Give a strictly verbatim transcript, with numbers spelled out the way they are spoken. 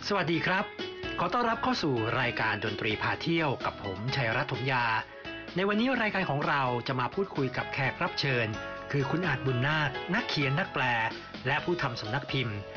สวัสดีครับขอต้อนรับเข้าสู่รายการดนตรีพาเที่ยวกับผมชัยรัตน์ถมยาในวันนี้รายการของเราจะมาพูดคุยกับแขกรับเชิญคือคุณอาจบุญนาคนักเขียนนักแปลและผู้ทำสำนักพิมพ์